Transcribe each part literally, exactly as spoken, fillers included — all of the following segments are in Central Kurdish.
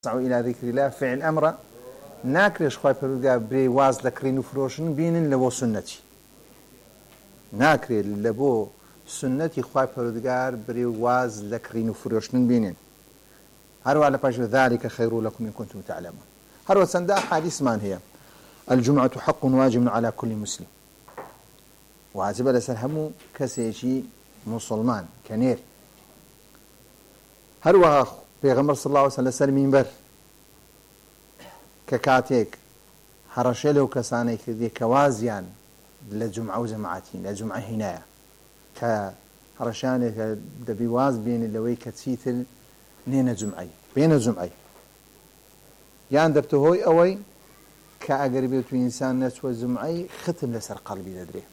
إلى ذكر الله فعل أمر ناكرش خواهي پروردگار بري واز لكرين وفروشن بينن لبو سنتي ناكري لبو سنتي خواهي پروردگار بري واز لكرين وفروشن بينن هروا على باش ذلك خير لكم إن كنتم تعلمون هروا سندا حديث من هي الجمعة حق واجب على كل مسلم واجب لسرهمو كسيشي مسلمان كنير هروا پیغمبر صلى الله عليه وسلم سر منبر ككاتيك حرشلو كساني كدي كوازيان لجمعة وجماعتين لجمعة هنا كحرشاني دبيواز بين اللوي كتسيتل نين جمعي بين جمعي يان دبتهوي اوي كأقربية إنسان نسوى جمعي ختم لسر قلبي لدري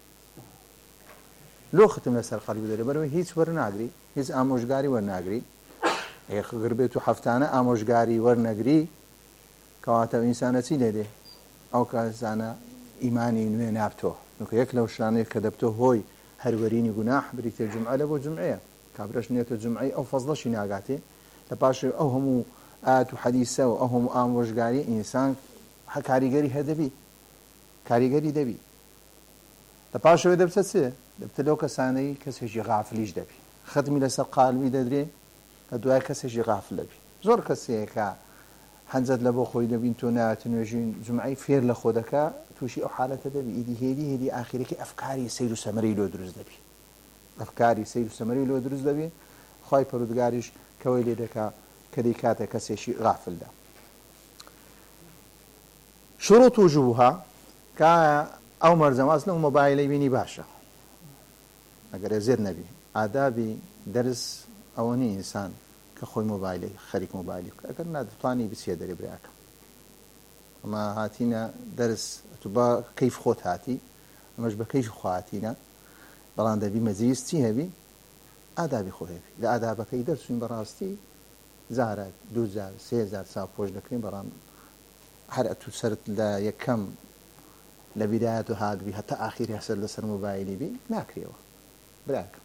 لو ختم لسر قلبي لدري بروي هيس ورناقري هيس آموشقاري ورناقري اخ غربيتو حفتانه آموشگاری ورنگری کواتا انسان چی لیده او کانسانه ایمانی نوی نابتو نوکه یک لو شانه کدبتو هوی هرورینی گناح بریت الجمعه لبو جمعه کابرش نیت جمعه او فضلش ناگاتی لپاش او همو آت و حدیثه و او همو آموشگاری انسان کاریگری هدبی کاریگری دبی لپاش او دبت چه دبت لو کسانی کسی غافلیش دبی ختمی لسر قلبی ددری دوای کەسێکی غافل دەبی زۆر کەسێکە حەنجەت لە بۆ خۆی دەبین تۆ ناتنوێژین جمعی فێر لە خۆ دەکا تووشی ئەو حالەتە دەبی ئیدی هێدی هێدی ئاخرێکی ئەفکاری سەیر و سەمەرەی لۆ دروست دەبی ئەفکاری سەیر و سەمەرەی لۆ دروست دەبی خوای پەروردگاریش کەوەی لێ دەکا کە دەیکاتە کەسێکی غافلدا شروط وجوبها کە ئەو مەرجەماس لەو مۆبایلەی بینی باشە ئەگەر زێر نەبی ئادابی دەرس ئەوەنی ئینسان کە خۆی مۆبایلی خەریک مۆبایلی ئەگەر ناتوانی بچێ دەرێ براکەم ئەمە هاتینە دەرس تو بە کەیف خۆت هاتی ئەمەش بە کەیف خۆ هاتینە بەڵام دەبی مەجلیس چی هەبی ئادابی خۆ هەبی لە ئادابەکەی دەرچوین بەڕاستی زارێک دوو جار سێ جار چاو پۆش دەکرین بەڵام هەر ئەتوو سەرت لە یەکەم لە بیدایەت و هاتبی هەتا ئاخیری هەسەر لەسەر مۆبایلی بی ناکرێەوە براکەم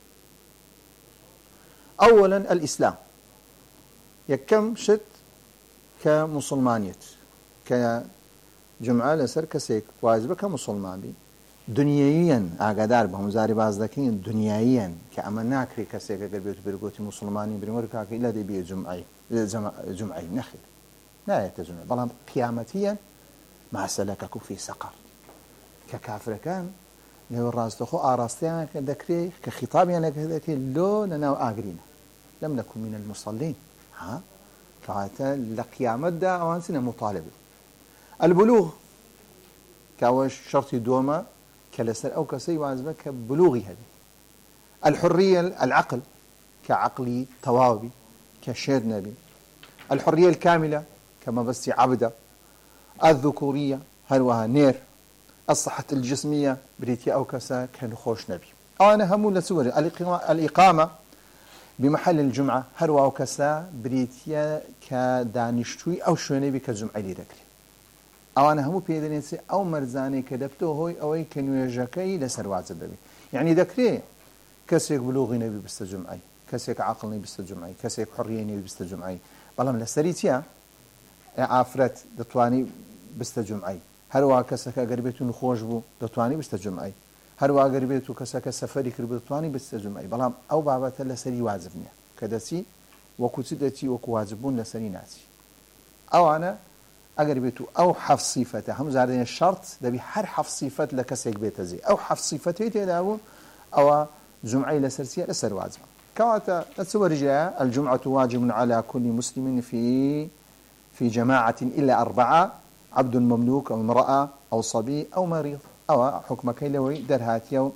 أولا الإسلام يكم شت كمسلمانيت كجمعة لسر كسيك واجبة كمسلمان بي دنيايا أقدار بهم زاري باز لكن دنيايا كأما ناكري كسيك قربيت برقوتي مسلماني برموركاك إلا دي بي جمعي جمعي نخير لا يتجمع بلان قيامتيا ما سلككم في سقر ككافر كان لو الراستخو آراستيان كذكري كخطابي أنا كذكري لو لنا آقرين لم نكن من المصلين ها كعاتا لقيامة دا أوانسنا مطالبة البلوغ كاوش شرطي دوما كالسر أو كسي وعزبه كبلوغي هذه الحرية العقل كعقلي طوابي كشير نبي الحرية الكاملة كما بس عبدة الذكورية هلوها نير الصحة الجسمية بريتيا أو كسا كان خوش نبي أنا همو لسوري الإقامة بمحل الجمعة هروا أو كسا بريتيا كدانشتوي أو شوني كجمعة لي ذكري أو أنا همو بيدرينسي أو مرزاني كدبتو هوي أو كنويجاكي لسر واجب بي يعني ذكري كسيك بلوغي نبي بستجمعي كسيك عقلني بستجمعي كسيك حريني بستجمعي بلام لسريتيا عافرت دتواني بستجمعي هروا كسك قربيتو نخوش بو دتواني بستجمعي هروا قربيتو كسك سفري كربو دتواني بستجمعي بلام او بابت لسري واجبني كدسي وكتدتي وكواجبون لسري ناسي او انا اقربيتو او حف صفته هم زاردين الشرط دبي حر حف صفه لكسك بيتزي او حف صفته تداو او جمعي لسرسيه لسر واجب كواتا تصور جاء الجمعه واجب على كل مسلم في في جماعه الا اربعه عبد مملوك أو امرأة أو صبي أو مريض أو حكم كيلوي درهات يوم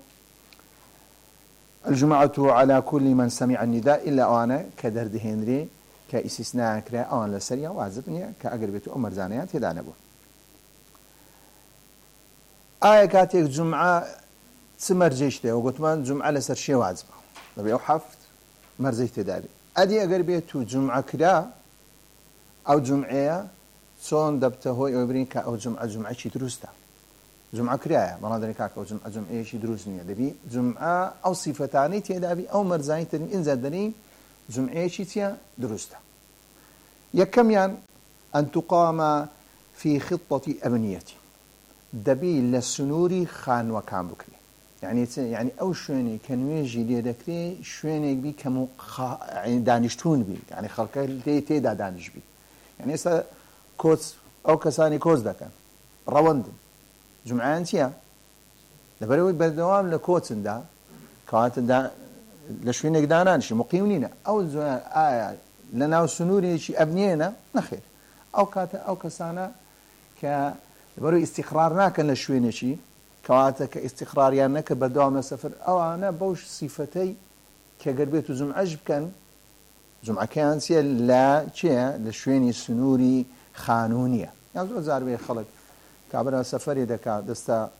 الجمعة على كل من سمع النداء إلا أنا كدرد هنري كإستثناء كرا أو أنا لسريا وعزبني كأقربته أمر زانيات هذا نبوه آية كاتك جمعة سمرجيش ده وقلت من جمعة لسر شيء وعزبه نبي أو حفت مرزيت داري أدي أقربته جمعة كرا أو جمعية سون دبته هو يبرين كأو جمعة جمعة شيء دروسته جمعة كرياء مرادني كاك أو جمعة جمعة شيء دروسني دبي جمعة أو صفتاني تي دبي أو مرزاني تني إن زادني جمعة شيء تيا دروسته يكميان أن تقام في خطة أبنية دبي للسنوري خان وكان بكري يعني يعني أو شويني كان يجي لي ذكري شويني بي كم خ... يعني دانشتون بي يعني خلق تي تي دا دانش بي يعني إسا كوز أو كساني كوز ده كان روند جمعان تيا لبروي بالدوام لكوتن دا كانت دا لشوينك دانانش مقيمين أو زمان آية لنا سنوري شيء أبنينا نخير أو كات أو كسانا ك لبروي استقرارنا كان لشويني شيء كواتك استقرار يعني كبدوام السفر أو أنا بوش صفتي كقربيت زم عجب كان زم عكان سيا لا شيء لشويني سنوري خانونية يعني زو زار بي خلق كابرا سفري دكا دستا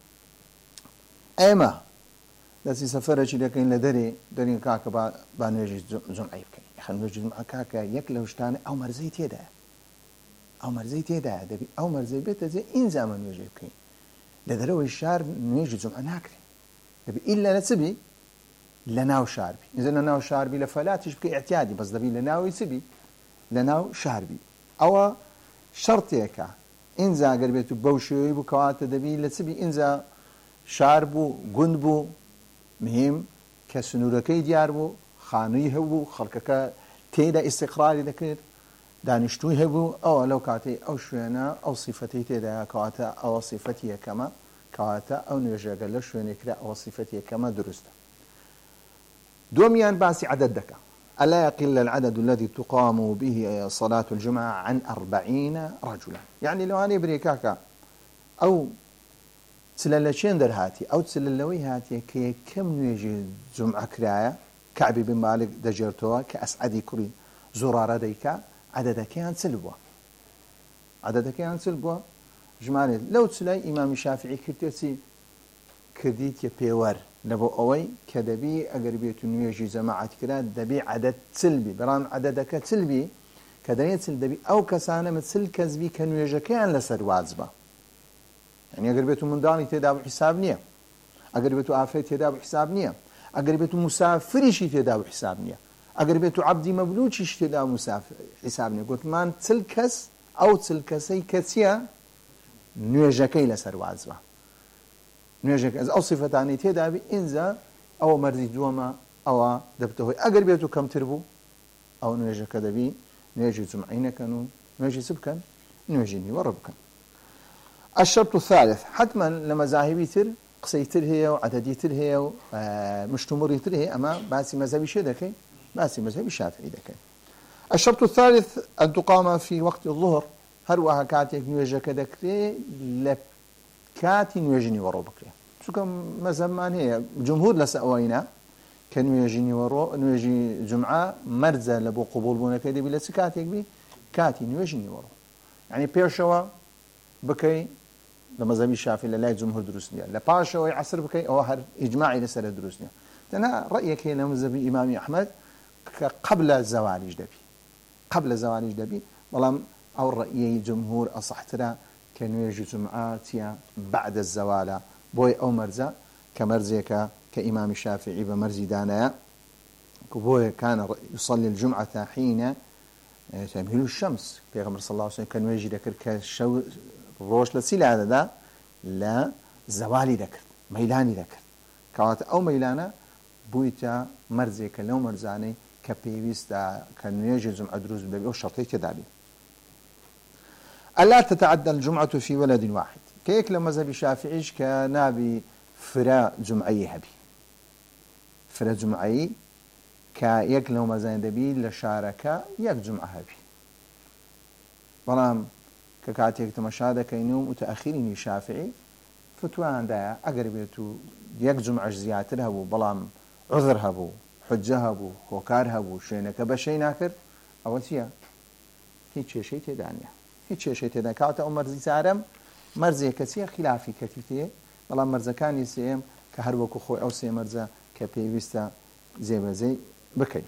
أما دسي سفرة شيء لكن لدري درين كاك با بانوجي زم عيب كي خلنا نوجي زم كاك يكلوشتاني أو مرزي تيدا أو مرزي تيدا دبي أو مرزي بيت زي إن زمن يجيب كي لدروي الشعر نيجي زمع ناكري دبي إلا نسبي لناو شاربي إذا لناو شاربي لفلاتش بكي اعتيادي بس دبي لناو يسبي لناو شاربي أو شرطيكا إنزا قربيتو بوشوي بكوات دبي لسبي إنزا شاربو قندبو مهم كسنوركي دياربو خانوي هبو خلقك تيدا استقراري ذكر دانشتوي هبو أو لو كاتي أو شوينا أو صفتي تيدا كواتا أو صفتي كما كواتا أو نيجا قال شوينا كلا أو صفتي كما درست دوميان باسي عدد دكا ألا يقل العدد الذي تقام به صلاة الجمعة عن أربعين رجلا يعني لو أنا بريكاكا أو تسللشين در هاتي أو تسللوي هاتي كي كم نيجي جمعة كرايا كعبي بن مالك دجرتوا كأسعدي كري زرارة ديكا عددك كان سلبوا عددك كان سلبوا جمالي لو تسلي إمام الشافعي كرتسي كرديت يبيور لبو أوي كدبي أقربيت نيجي جماعة كرا دبي عدد سلبي برام عددك سلبي كدنيت سلبي أو كسانة مثل كذبي كانوا يجكان لسر واجبة يعني أقربيت من داني تداو حساب نية أقربيت آفات تداو حساب نية أقربيت مسافرش تداو حساب نية أقربيت عبدي مبلوش تداو مسافر حساب نية قلت مان تلكس أو تلكسي كسيا نيجكي لسر واجبة نيجك از أو صفتاني تدابي إنزا أو مرزي دوما أو دبته أقر بيتو كم تربو أو نيجك دبي نيجي زمعين كانوا نيجي سبكن نيجيني وربكن الشرط الثالث حتما لما ذاهبي تر قصيتر هي وعددي تر هي ومشتمري تر هي أما باسي مذهبي شدكي باسي مذهبي شافعي دكي الشرط الثالث أن تقام في وقت الظهر هروها كاتيك نيجك دكري لب كاتي نيجيني ورو بكري شو كم مزمان هي جمهور لسأوينا كانوا يجيني ورو نيجي جمعة مرزة لبو قبول بونا كده بلا سكاتيك بي كاتي نيجيني ورو يعني بيرشوا بكي لما زمي الشافعي لا جمهور دروسنيا لا باشوا عصر بكي أو هر إجماعي لسر دروسنيا أنا رأيك هنا مزبي إمام أحمد قبل الزوال دبي قبل الزوال دبي والله أو رأيي جمهور أصحتنا كانوا يجي جمعاتيا بعد الزوال بوي أو مرزا كمرزيك كإمام الشافعي بمرزي دانا بوي كان يصلي الجمعة حين تمهل الشمس بيغمر صلى الله عليه وسلم كانوا يجي ذكر كشو روش لسيل هذا دا لا زوالي ذكر ميلاني ذكر كوات أو ميلانا بويتا مرزيك لو مرزاني كبيويستا كانوا يجي جمعة دروز بدبي أو شرطي كدابي ألا تتعدى الجمعة في ولد واحد كيك لما زبي شافعيش كنابي فرا جمعي هبي فرا جمعي كيك لما زين دبي لشاركة يك جمعة هبي بلام ككاتيك تمشاهدة كينوم متأخرين شافعي فتوان دايا أقربيتو يك جمعة زياتر هبو بلام عذر هبو حجة هبو كوكار هبو شينك بشي ناكر أول سيا هيك شيء تدانيا هیچ شيء تدا كاوتا أو مرزي سارم مرزي كسي خلافي كتيتي والله مرزا كان يسيم كهروكو خوي أو سي مرزا كبيويستا زي بزي بكي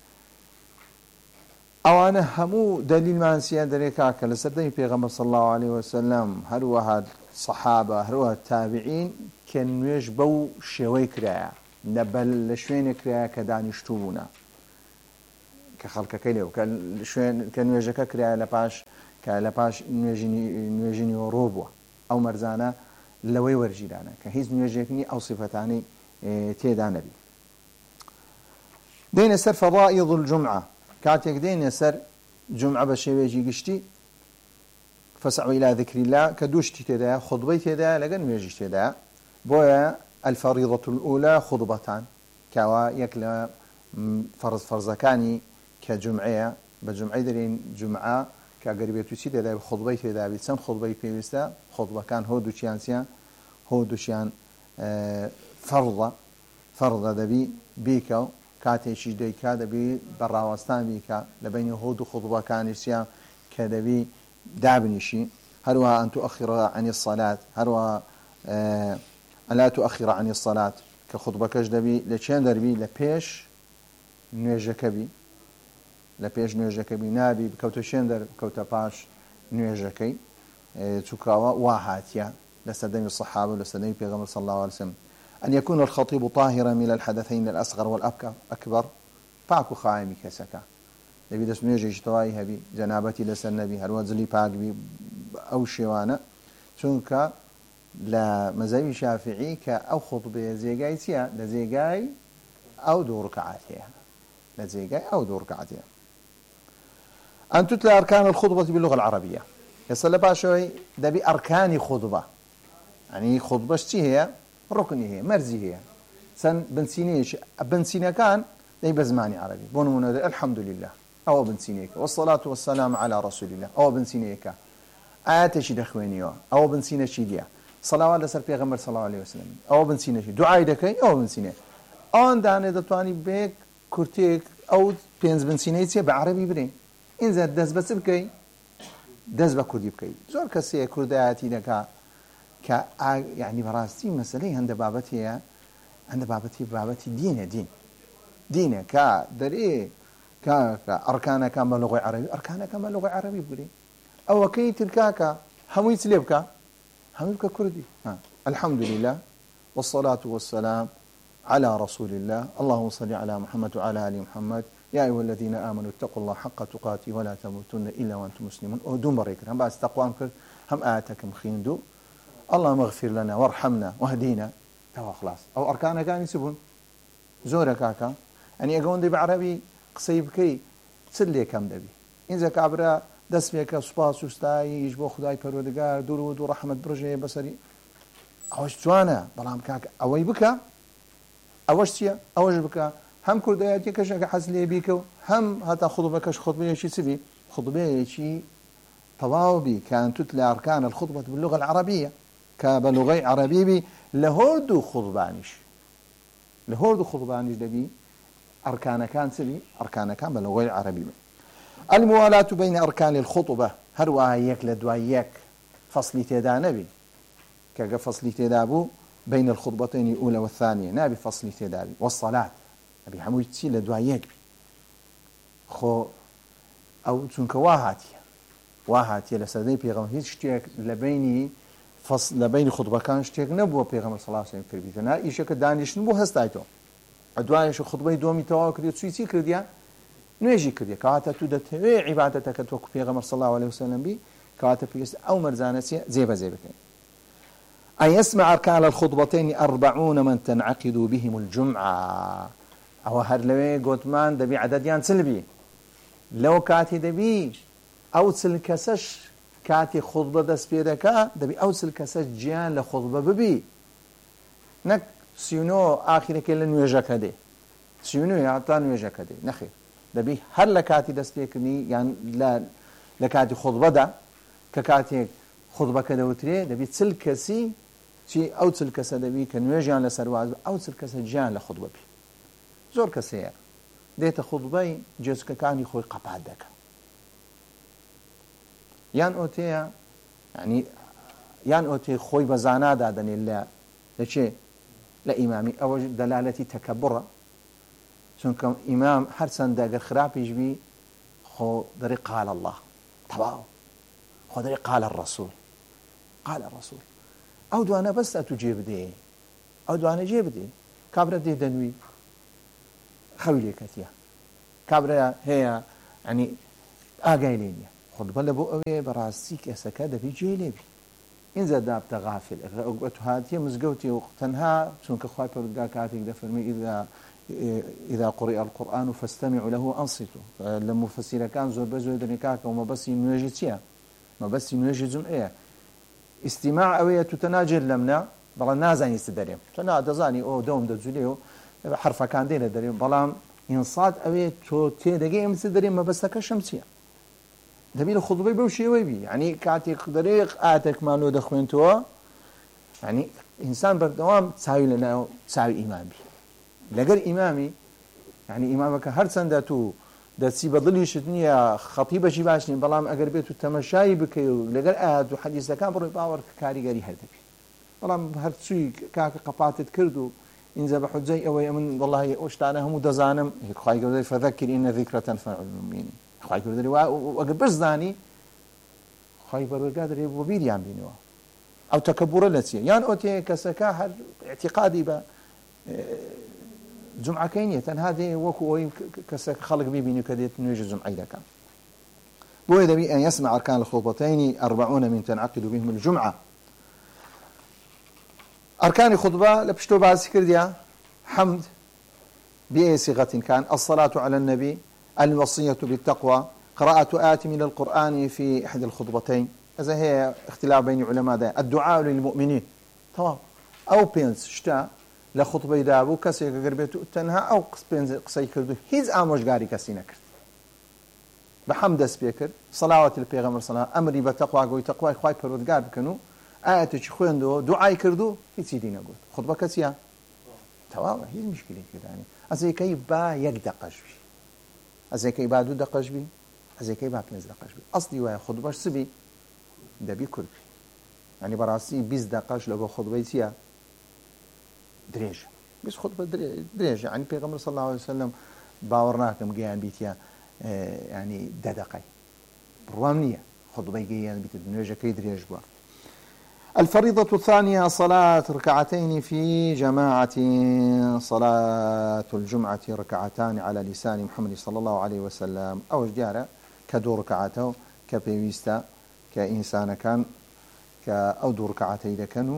أو أنا همو دليل ما نسيان دريكا كالسردين بيغمر صلى الله عليه وسلم هروها الصحابة هروها التابعين كان يجبو شوي كرايا نبل لشوين كرايا كدانشتونا کە خەڵکەکەی لێو کە شوێن کە نوێژەکە کرایە لە پاش کە لە پاش نوێژینی ڕۆ بووە ئەو مەرزانە لەوەی وەرگیرانە کە هیچ نوێژێکنی ئەو سیفەتانی تێدا نەبی. دێنە سەر فەضائض الجمعة کاتێک دێنە سەر جمعە بە شێوەیەکی گشتی فەسعوا إلى ذكر الله کە دوو شتی تێدایە خوتبەی تێدایە لەگەڵ نوێژیش تێدایە بۆیە الفريضة الأولى خطبتان كوا يكلا فرض فرزكاني كجمعية بجمعية درين جمعة كقريبة تسيد هذا خطبة هذا بيتسم خطبة بيستا خطبة كان هو دوشيانسيا هو دوشيان آه فرضة فرضة دبي بيكا كاتي شيء دي كذا بي براوستان بيكا لبين هو دو خطبة كان يسيا كذا بي دابنيشي هروها أن تؤخر عن الصلاة هروها آه ألا تؤخر عن الصلاة كخطبة كجدبي لشان دربي لبيش نوێژەکەبی لە پێش نوێژەکەبی نابی بکەوتە شێندەر بکەوتە پاش نوێژەکەی چووکاوە وا هاتیە لە سەردەمی الصحابة لە سەردەمی پێغەمبەر صلى الله عليه وسلم أن يكون الخطيب طاهرا من الحدثين الأصغر والأكبر پاک و خاوێنی کەسەکە دەبی دەست نوێژێکی تەواوی هەبی جەنابەتی لەسەر نەبی هەروە جلی پاک بی ئەو شێوانە چونکە لە مەذهبی شافعی کە ئەو خوتبەیە جێگای چییە لە جێگای ئەو دوو ڕکعاتەیە لزيجاي أو دور قاعدين أن تتلى أركان الخطبة باللغة العربية يصل باشوي ده بأركان خطبة يعني خطبة شتي هي ركني هي مرزي هي سن بنسينيش بنسينا كان ده بزماني عربي بونون الحمد لله أو بنسينيك والصلاة والسلام على رسول الله أو بنسينيك آيات شي دخوينيو أو بنسينا شي ديا صلوات لسر پیغمبر صلى الله عليه وسلم أو بنسينا شي دعاء دكاي أو بنسينا آن دانه دتواني بيك كورتيك أو بينز بنسينيتي بعربي برين إن زاد دز بس بكي دز بكردي بكي زور كسي كرداتي نكا ك يعني براستي مسألة عند بابتي عند بابتي بابتي دين دين دين كا دري كا أركان كان بلغة عربي أركان كان بلغة عربي برين أو كي تلكاكا هم يتلبكا هم يبكا كردي ها. الحمد لله والصلاة والسلام على رسول الله اللهم صل على محمد وعلى آل محمد يا أيها الذين آمنوا اتقوا الله حق تقاته ولا تموتن إلا وأنتم مسلمون ودون بريكر هم بس تقوام كر هم آتكم خيندو اللهم اغفر لنا وارحمنا واهدينا توا خلاص أو أركانه كان يسبون زورة كاكا أني أقول دي بعربي قصيب كي تسلي كم دبي إن ذاك عبرة دسمك سباس وستاي يجبو خداي پروردگار درود ورحمة برجة بصري أوش جوانا بلام كاكا أوي بكا أوش سيا أوش بكا هم كردياتي كشك حزلي بيكو هم هتا خطبة كش خطبة شي سبي خطبة شي طواوبي كان تتلى أركان الخطبة باللغة العربية كبلغي عربي بي لهردو خطبانيش لهردو خطبانيش دبي أركان كان سبي أركان كان بلغي عربي الموالاة بين أركان الخطبة هروا يك لدوايك فصل تدا نبي كجا فصل تدابو بين الخطبتين الأولى والثانية نبي فصل تدابي والصلاة نبي حموي تسي لدوايك خو أو تنك واهاتي واهاتي لسدني بيغم هيك شتيك لبيني فصل لبين خطبة كان شتيك نبوه بيغم صلى الله عليه وسلم كربيتنا إيشك دانيش نبوه هستايتو أدوايش خطبة دومي توا كريت سويتي كرديا نوێژی کردی کەواتە تو دەتەوێ عیبادەتەکە تۆ پێغەمبەر صلی الله عليه وسلم بی کەواتە پێویستە ئەو مەرجانە جێبەجێ بکەین. أن يسمع أركان الخطبتين أربعون من تنعقد بهم الجمعة أو هر لوي قوتمان دبي عدديان سلبي لو كاتي دبي أو سلكسش كاتي خطبة دس بيدكا دبي أو سلكسش جيان لخطبة ببي نك سيونو آخر كلا نوێژەکە دێ سيونو يعطى نوێژەکە دێ نخير دبي هر لكاتي دست بيكني يعني لا لكاتي خطبة دا ككاتي خطبة كده وتري دبي تسلكسي شي أو تسلكسي دبي كنويجان لسرواز أو تسلكسي جان لخطبة بي زور كسير ديت خطبة جزك كان يخوي قبعد دك يان أوتيا يعني يان أوتي خوي بزانا دادني الله لشي لا إمامي أو دلالتي تكبره چونکە ئیمام هەر چەندە ئەگەر خراپیش بی خۆ دەڕێ قال الله تەواو خۆ دەڕێ قال الرسول قال الرسول ئەو دوانە بەستە تو جێ بدێ ئەو دوانە جێ بدێ کابرا دێ دەنووی خەوی لێکەتیە كابرا هي يعني ئاگای لێ نییە خۆتبە لە بۆ ئەوەیە بەڕاستی کەسەکە دەبی جێ لێبی اینجا دابتە غافل هاتیە مزگەوتی و تەنها چونکە خوای پەروەردگار کاتێک دەفەرمێ ئیذا إذا قرئ القرآن فاستمعوا له أنصتوا لما فسير كان زور بزور درنكاك وما بس ينوجي تيا ما بس ينوجي جمعية استماع أوية تتناجر لمنا بلا نازان يستدريم تنا دزاني أو دوم دزوليو حرف كان دين دريم بلا إنصات أوية تو تي دقيقة مستدريم ما بس كشمسية دبيل خطبة بوشي ويبي يعني كاتي طريق آتك ما نو دخوين توا يعني إنسان بردوام تساوي لنا تساوي إيمان بي لەگەر ئیمامی یعنی ئیمامەکە هەر چەندە تو دەچی بە دڵیشت نییە خەتیبەشی باش نین بەڵام ئەگەر بێت و تەمەشایی بکەی و لەگەر ئاەت و حەدیثەکان بڕۆی باوەڕ کاریگەری هەردەبی بەڵام هەرچووی کاکە قەپاتت کرد و ئینجا بە حوجەی ئەوەی من وەڵاهی ئەو شتانە هەموو دەزانم خوای گەورەی فەذەکر ئین ذیکرە تەنفع المؤمنین خوای گەورەی ئەگەر بزانی خوای پەروەردگار دەرێ بۆ بیریان بینەوە ئەو تەکەبوڕە لە چییە یان ئەوتێ کەسەکە هەر اعتیقادی بە جمعة كينية هذه وكو كسك خلق بيبيني كديت نيجي جمعة كان بو يدبي أن يسمع أركان الخطبتين أربعون من تنعقد بهم الجمعة أركان خطبة لبشتو بعد سكرديا حمد بأي صيغة كان الصلاة على النبي الوصية بالتقوى قراءة آت من القرآن في إحدى الخطبتين هذا هي اختلاف بين علماء ده الدعاء للمؤمنين تمام أو بينس شتا لە خوتبەی دابوو کەسێک ئەگەر بێت و تەنها ئەو قسەی کردو هیچ ئامۆژگاری کەسی نەکرد بە حەمد دەست پێ کرد سەڵاوەتی لە پێغەمبەر سەڵام ئەمری بە تەقوا گوی تەقوای خوای پەروەردگار بکەن و ئاەتێکی خوێندەوە دوعای کرد و هیچی دی نەگوت خوتبەکە چییە تەواوە هیچ مشکلێکی دانی ئەزێکەی با یەک دەقەش بی ئەزێکەی با دوو دەقەش بی ئەزێکەی با پێنج دەقەش بی ئەسڵی وایە خوتبەش چبی دەبی کورد بی یعنی بەڕاستی بیست دەقەش لەگەڵ خوتبەی چییە درێژ بس خطبة درێژ يعني پێغەمبەر صلى الله عليه وسلم باوەڕ ناکەم گەیان بیتە يعني دە دەقەی بڕوام نییە خطبەی گەیان بیتە نوێژەکەی درێژ بووە. الفريضة الثانية صلاة ركعتين في جماعة صلاة الجمعة ركعتان على لسان محمد صلى الله عليه وسلم أو جارة كدو ركعته كبيويستا كإنسان كان كأو دو ركعتين كانوا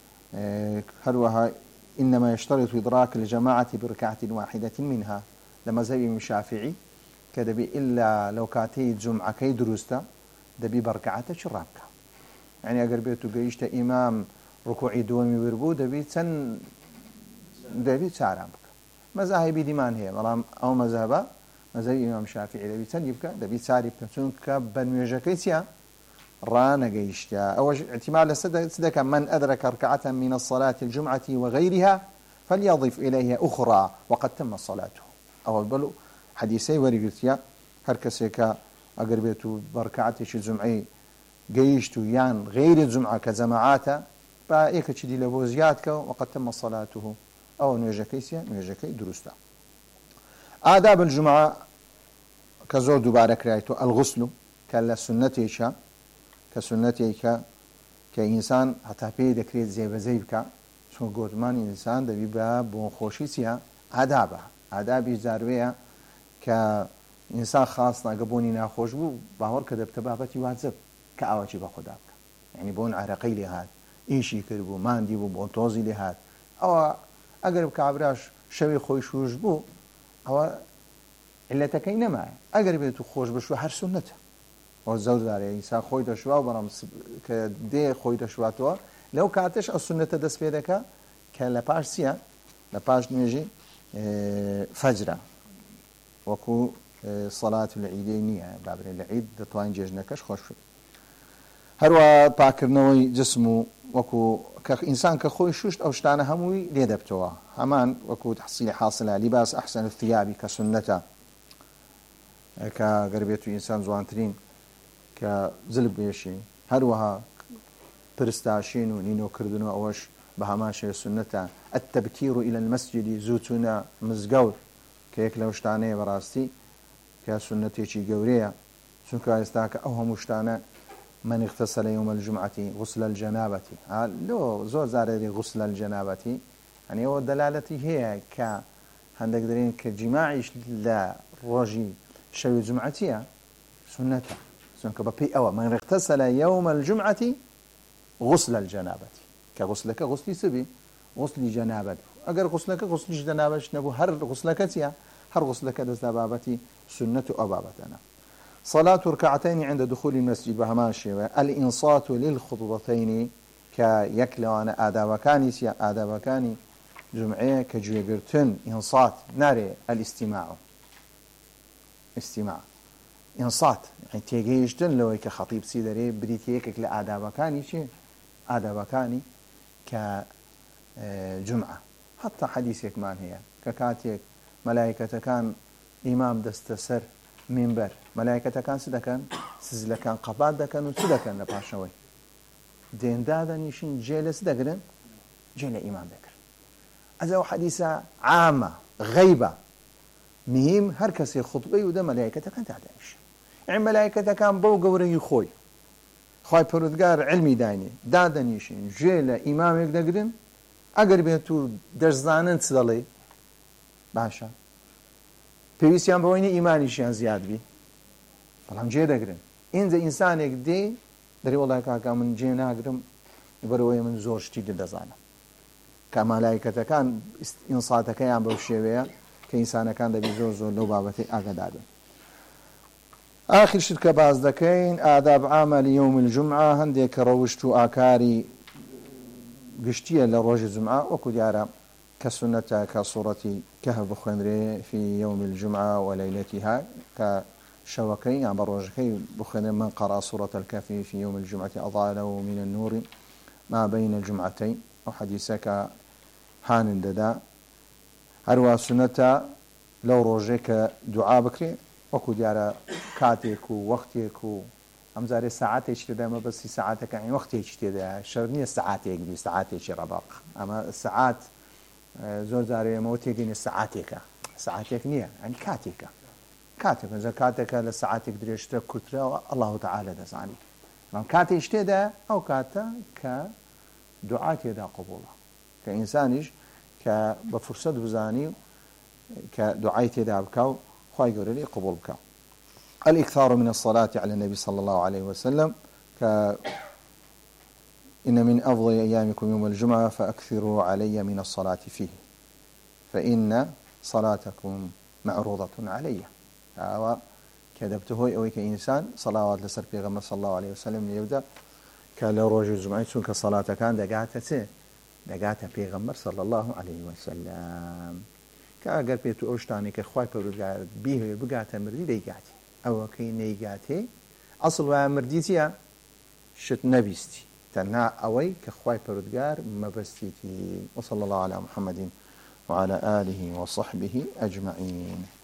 هروها إنما يشترط إدراك الجماعة بركعة واحدة منها لما زي الشافعي كدبي إلا لو كاتي جمعة كي دروستا دبي بركعة شرابك يعني أقر بيتو قيشت إمام ركوعي دومي وربو دبي تن دبي تسارامك مذاهبي ديمان هي أو مذهبا مذهب إمام شافعي دبي تن يبكى دبي تساري بكتونك بنويجا كيسيا رانا قيشتا أو اعتماد لسدك من أدرك ركعة من الصلاة الجمعة وغيرها فليضيف إليها أخرى وقد تم صلاته أو بلو حديثي ورقلتيا هركسيكا أقربيتو بركعتش الجمعي قيشتو يان غير الجمعة كجماعاتا بأيكا تشدي لبوزياتك وقد تم صلاته أو نوجكيسيا نوجكي درستا آداب الجمعة كزور دوبارك رايتو الغسل كلا سنتيشا كسنتيك كإنسان حتى في ذكريت زي بزيبك شو قوتمان إنسان دبي باب بونخوشيسيا آدابه آدابي زاروية كإنسان خاص ناقبوني ناخوش بو باور كدب تبابتي واجب كأواجي بخدابك يعني بون عرقي لهاد إيشي كربو ماندي بو بونتوزي لهاد أو أقرب كعبراش شوي خوش وش بو أو إلا تكينا معي أقرب يتو خوش بشو هر سنته والزوج داره إنسان خوي دشوا وبرام كده خوي دشوا تو لو كاتش السنة دس بيدك كلا سيا لباش نيجي فجرة وكو صلاة العيدينية بعد العيد دطوان جيجنكش خوش هروا باكرنوي جسمه وكو كإنسان كخوي شوشت أو شتانه هموي ليدبتوا همان وكو تحصيل حاصلة لباس أحسن الثياب كسنته كقربيته إنسان زوانترين كزلب بيشي هروها برستاشين ونينو كردنو أوش بهماشي سنة التبكير إلى المسجد زوتنا مزقور كيك لوشتاني براستي كسنتي شي قورية سنكا يستاك أوها مشتانا من اغتسل يوم الجمعة غسل الجنابة لو زور زاري غسل الجنابة يعني هو دلالتي هي ك هندك درين كجماعي لا روجي شوي جمعتيا سنة سنة كبابي أو من اغتسل يوم الجمعة غسل الجنابة كغسلك غسل سبي غسل جنابة أجر غسلك غسل جنابة نبو هر غسلك تيا هر غسلك دزاباتي سنة أبابتنا صلاة ركعتين عند دخول المسجد بهماشي الإنصات للخطبتين كيكلوان آدابكاني سيا آدابكاني جمعية كجويبرتن إنصات ناري الاستماع استماع إنصات يعني تيجيشتن لو كخطيب سيدري بريتيك لآدابكاني شيء آدابكاني كجمعة حتى حديثك مان هي ككاتيك ملائكة كان إمام دستسر منبر ملائكة كان سدكان سزل كان قباد دكان وسدكان نباشوي دين دادا نيشين جيلس دقرن جيل إمام ذكر أزاو حديثة عامة غيبة مهم هر كسي خطبه وده ملائكة كان تعدانش يعني ملائكة كان بو قوري خوي خوي پرودگار علمي دايني دادا نيشين جيل إمام دقرن اگر بيتو درزانن تدلي باشا پێویستیان بەوەی ئیمانیشیان زیاد بی بەڵام جێ دەگرن ئینجا ئینسانێک دێ دەری وەڵای کاکا من جێ ناگرم بەرەوەی من زۆر شتی دەزانم کە مەلایکەتەکان ئینساتەکەیان بەو شێوەیە کە ئینسانەکان دەبی زۆر زۆر لەو بابەتی ئاگادار بن. ئاخر شت کە باز دەکەین ئاداب عامە ليوم الجمعة هەندێک کە ڕەوشت و ئاکاری گشتیە لە ڕۆژی جومعە وەکو دیارە كسنة كصورة كهف بخندري في يوم الجمعة وليلتها كشوكي عن بروجكي بخندري من قرأ سورة الكهف في يوم الجمعة أضاء له من النور ما بين الجمعتين أو حديثك حان ددا هروا سنة لو روجك دعاء بكري وكو ديارة كاتيك ووقتيك أمزاري ساعات اشتدا ما بس ساعاتك يعني وقتي اشتدا شرنية ساعاتك دي ساعاتك رباق أما الساعات زۆر جارێ ئەمەوە تێگەینە سەعاتێکە سەعاتێک نییە ئەنی کاتێکە کاتێک ئەجا کاتێکە لە سەعاتێک درێژترە کورترەوە ئەڵڵاهو تەعالە دەزانی بەڵام کاتێک تێدا ئەو کاتە کە دوعا تێدا قبوڵە کە ئینسانیش کە بە فرسەت بزانی کە دوعای تێدا بکە و خوای گەورە لێ قبوڵ بکە. الإكثار من الصلاة على النبي صلى الله عليه وسلم ك إن من أفضل أيامكم يوم الجمعة فأكثروا علي من الصلاة فيه فإن صلاتكم معروضة علي. أو كذبته أو كإنسان صلوات لسر بيغمر صلى الله عليه وسلم ليبدأ كلا روج الجمعة سون كصلاة كان دقاتة دقاتة بيغمر صلى الله عليه وسلم كأجر بيتو أوشتاني كخواي بردقات بيه بقاتة مردي ديقاتي أو كي نيقاتي أصل ومرديتيا شت نبيستي تنها أوي كخواي بردقار مبستيتي. وصلى الله على محمد وعلى آله وصحبه أجمعين.